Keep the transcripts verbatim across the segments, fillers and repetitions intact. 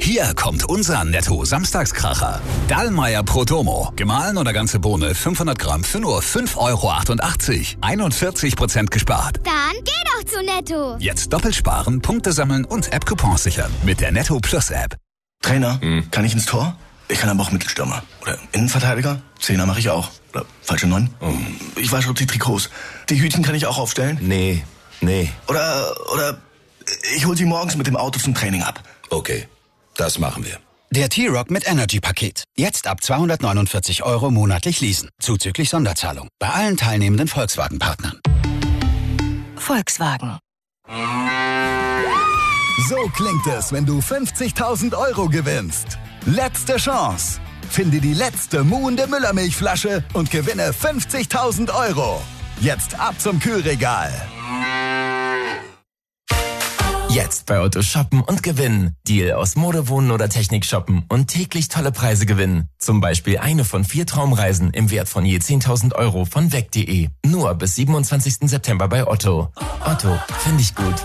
Hier kommt unser Netto-Samstagskracher. Dallmayr Protomo. Gemahlen oder ganze Bohne fünfhundert Gramm für nur fünf Euro achtundachtzig. einundvierzig Prozent gespart. Dann geh doch zu Netto. Jetzt doppelt sparen, Punkte sammeln und App-Coupons sichern. Mit der Netto Plus App. Trainer, hm. kann ich ins Tor? Ich kann aber auch Mittelstürmer. Oder Innenverteidiger? Zehner mache ich auch. Oder falsche Neun? Oh. Ich wasche die Trikots. Die Hütchen kann ich auch aufstellen? Nee, nee. Oder, oder ich hol sie morgens mit dem Auto zum Training ab. Okay, das machen wir. Der T-Rock mit Energy-Paket. Jetzt ab zweihundertneunundvierzig Euro monatlich leasen. Zuzüglich Sonderzahlung. Bei allen teilnehmenden Volkswagen-Partnern. Volkswagen. So klingt es, wenn du fünfzigtausend Euro gewinnst. Letzte Chance. Finde die letzte muhende Müllermilchflasche und gewinne fünfzigtausend Euro. Jetzt ab zum Kühlregal. Jetzt bei Otto shoppen und gewinnen. Deal aus Mode, Wohnen oder Technik shoppen und täglich tolle Preise gewinnen. Zum Beispiel eine von vier Traumreisen im Wert von je zehntausend Euro von weg punkt de. Nur bis siebenundzwanzigsten September bei Otto. Otto, finde ich gut.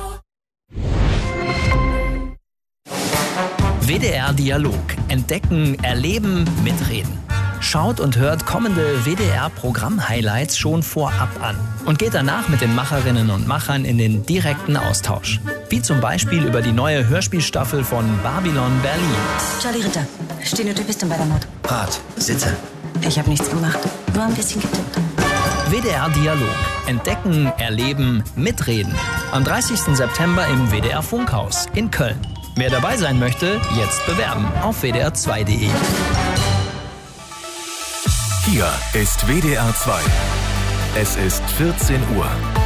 W D R Dialog. Entdecken, erleben, mitreden. Schaut und hört kommende W D R-Programm-Highlights schon vorab an und geht danach mit den Macherinnen und Machern in den direkten Austausch. Wie zum Beispiel über die neue Hörspielstaffel von Babylon Berlin. Charlie Ritter, stehende Typistin bei der Mord. Rat, sitze. Ich habe nichts gemacht, nur ein bisschen getippt. W D R Dialog. Entdecken, erleben, mitreden. Am dreißigsten September im W D R Funkhaus in Köln. Wer dabei sein möchte, jetzt bewerben auf w d r zwei punkt de. Hier ist W D R zwei. Es ist vierzehn Uhr.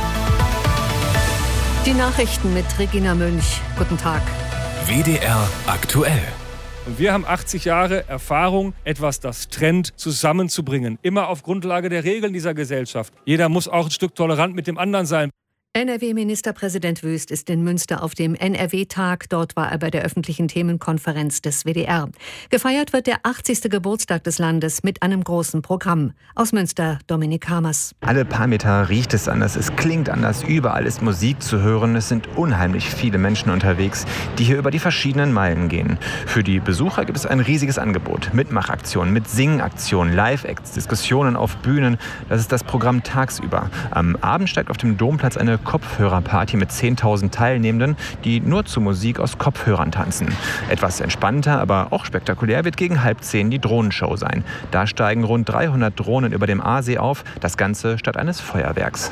Die Nachrichten mit Regina Münch. Guten Tag. W D R aktuell. Und wir haben achtzig Jahre Erfahrung, etwas, das trennt, zusammenzubringen. Immer auf Grundlage der Regeln dieser Gesellschaft. Jeder muss auch ein Stück tolerant mit dem anderen sein. N R W-Ministerpräsident Wüst ist in Münster auf dem N R W-Tag. Dort war er bei der öffentlichen Themenkonferenz des W D R. Gefeiert wird der achtzigste Geburtstag des Landes mit einem großen Programm. Aus Münster, Dominik Hamers. Alle paar Meter riecht es anders, es klingt anders, überall ist Musik zu hören. Es sind unheimlich viele Menschen unterwegs, die hier über die verschiedenen Meilen gehen. Für die Besucher gibt es ein riesiges Angebot. Mitmachaktionen, mit Singaktionen, Live-Acts, Diskussionen auf Bühnen. Das ist das Programm tagsüber. Am Abend steigt auf dem Domplatz eine Kopfhörerparty mit zehntausend Teilnehmenden, die nur zu Musik aus Kopfhörern tanzen. Etwas entspannter, aber auch spektakulär wird gegen halb zehn die Drohnenshow sein. Da steigen rund dreihundert Drohnen über dem Aasee auf, das Ganze statt eines Feuerwerks.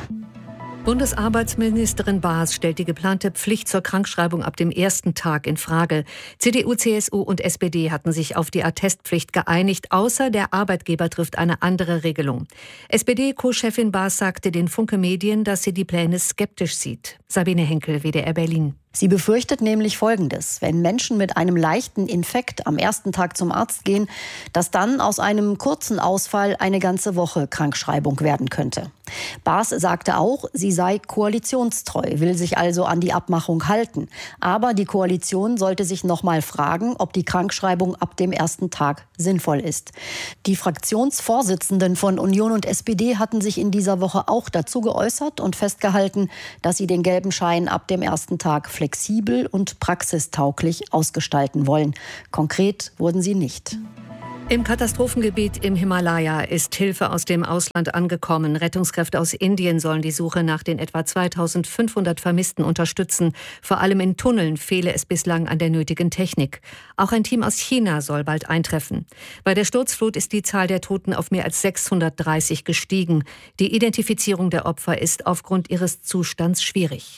Bundesarbeitsministerin Baas stellt die geplante Pflicht zur Krankschreibung ab dem ersten Tag in Frage. C D U, C S U und S P D hatten sich auf die Attestpflicht geeinigt, außer der Arbeitgeber trifft eine andere Regelung. S P D-Co-Chefin Baas sagte den Funke Medien, dass sie die Pläne skeptisch sieht. Sabine Henkel, W D R Berlin. Sie befürchtet nämlich Folgendes: Wenn Menschen mit einem leichten Infekt am ersten Tag zum Arzt gehen, dass dann aus einem kurzen Ausfall eine ganze Woche Krankschreibung werden könnte. Baas sagte auch, sie sei koalitionstreu, will sich also an die Abmachung halten. Aber die Koalition sollte sich noch mal fragen, ob die Krankschreibung ab dem ersten Tag sinnvoll ist. Die Fraktionsvorsitzenden von Union und S P D hatten sich in dieser Woche auch dazu geäußert und festgehalten, dass sie den gelben Schein ab dem ersten Tag flexibel und praxistauglich ausgestalten wollen. Konkret wurden sie nicht. Im Katastrophengebiet im Himalaya ist Hilfe aus dem Ausland angekommen. Rettungskräfte aus Indien sollen die Suche nach den etwa zweitausendfünfhundert Vermissten unterstützen. Vor allem in Tunneln fehle es bislang an der nötigen Technik. Auch ein Team aus China soll bald eintreffen. Bei der Sturzflut ist die Zahl der Toten auf mehr als sechshundertdreißig gestiegen. Die Identifizierung der Opfer ist aufgrund ihres Zustands schwierig.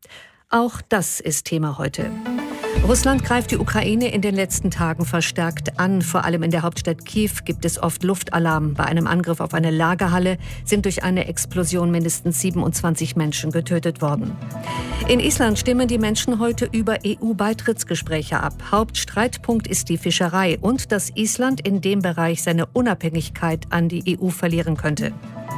Auch das ist Thema heute. Russland greift die Ukraine in den letzten Tagen verstärkt an. Vor allem in der Hauptstadt Kiew gibt es oft Luftalarm. Bei einem Angriff auf eine Lagerhalle sind durch eine Explosion mindestens siebenundzwanzig Menschen getötet worden. In Island stimmen die Menschen heute über E U-Beitrittsgespräche ab. Hauptstreitpunkt ist die Fischerei und dass Island in dem Bereich seine Unabhängigkeit an die E U verlieren könnte.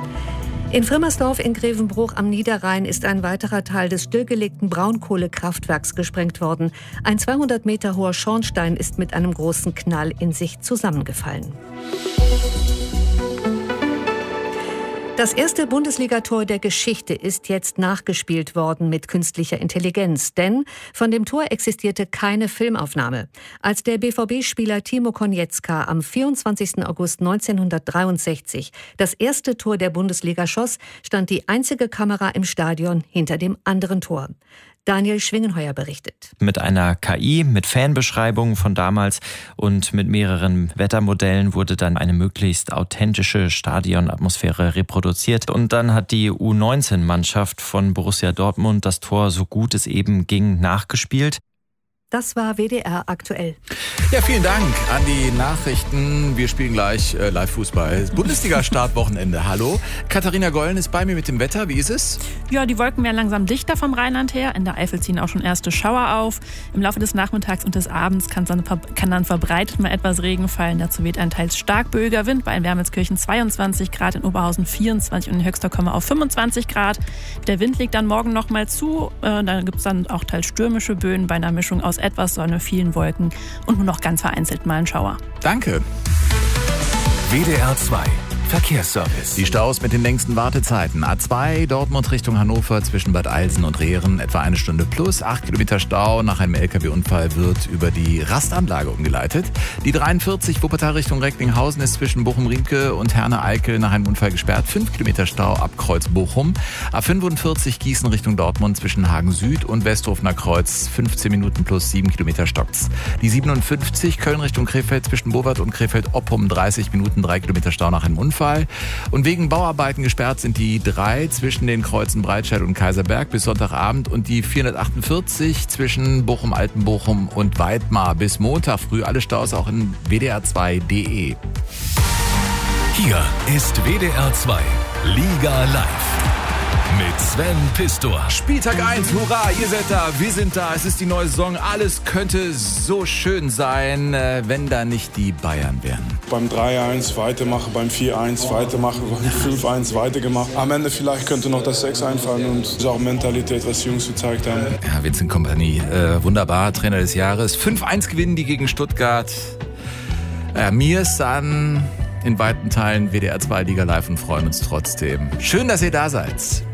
In Frimmersdorf in Grevenbruch am Niederrhein ist ein weiterer Teil des stillgelegten Braunkohlekraftwerks gesprengt worden. Ein zweihundert Meter hoher Schornstein ist mit einem großen Knall in sich zusammengefallen. Das erste Bundesligator der Geschichte ist jetzt nachgespielt worden mit künstlicher Intelligenz, denn von dem Tor existierte keine Filmaufnahme. Als der B V B-Spieler Timo Konietzka am vierundzwanzigsten August neunzehnhundertdreiundsechzig das erste Tor der Bundesliga schoss, stand die einzige Kamera im Stadion hinter dem anderen Tor. Daniel Schwingenheuer berichtet. Mit einer K I, mit Fanbeschreibungen von damals und mit mehreren Wettermodellen wurde dann eine möglichst authentische Stadionatmosphäre reproduziert. Und dann hat die U neunzehn-Mannschaft von Borussia Dortmund das Tor, so gut es eben ging, nachgespielt. Das war W D R aktuell. Ja, vielen Dank an die Nachrichten. Wir spielen gleich äh, Live-Fußball. Bundesliga-Startwochenende. Hallo. Katharina Gollen ist bei mir mit dem Wetter. Wie ist es? Ja, die Wolken werden langsam dichter vom Rheinland her. In der Eifel ziehen auch schon erste Schauer auf. Im Laufe des Nachmittags und des Abends kann dann, kann dann verbreitet mal etwas Regen fallen. Dazu weht ein teils stark böiger Wind. Bei Wermelskirchen zweiundzwanzig Grad, in Oberhausen vierundzwanzig und in Höxter kommen wir auf fünfundzwanzig Grad. Der Wind legt dann morgen noch mal zu. Äh, dann gibt es dann auch teils stürmische Böen bei einer Mischung aus etwas Sonne, vielen Wolken und nur noch ganz vereinzelt mal ein Schauer. Danke. W D R zwei Verkehrsservice. Die Staus mit den längsten Wartezeiten. A zwei Dortmund Richtung Hannover zwischen Bad Eilsen und Rehren etwa eine Stunde plus. Acht Kilometer Stau nach einem L K W-Unfall wird über die Rastanlage umgeleitet. Die dreiundvierzig Wuppertal Richtung Recklinghausen ist zwischen Bochum-Riemke und Herne-Eickel nach einem Unfall gesperrt. Fünf Kilometer Stau ab Kreuz Bochum. A fünfundvierzig Gießen Richtung Dortmund zwischen Hagen Süd und Westhofener Kreuz. fünfzehn Minuten plus sieben Kilometer stockt's. Die siebenundfünfzig Köln Richtung Krefeld zwischen Bowart und Krefeld-Oppum. dreißig Minuten, drei Kilometer Stau nach einem Unfall. Und wegen Bauarbeiten gesperrt sind die drei zwischen den Kreuzen Breitscheid und Kaiserberg bis Sonntagabend und die vierhundertachtundvierzig zwischen Bochum-Altenbochum und Weidmar bis Montag früh. Alle Staus auch in W D R zwei punkt de. Hier ist W D R zwei Liga Live. Mit Sven Pistor. Spieltag eins, hurra, ihr seid da, wir sind da, es ist die neue Saison, alles könnte so schön sein, wenn da nicht die Bayern wären. Beim drei eins weitermachen, beim vier eins weitermachen, beim fünf eins weitergemacht. Am Ende vielleicht könnte noch das sechs einfallen und das ist auch Mentalität, was die Jungs gezeigt haben. Ja, Vincent Kompany, äh, wunderbar, Trainer des Jahres. fünf eins gewinnen die gegen Stuttgart. Ja, mir ist an in weiten Teilen W D R zwei Liga Live und freuen uns trotzdem. Schön, dass ihr da seid.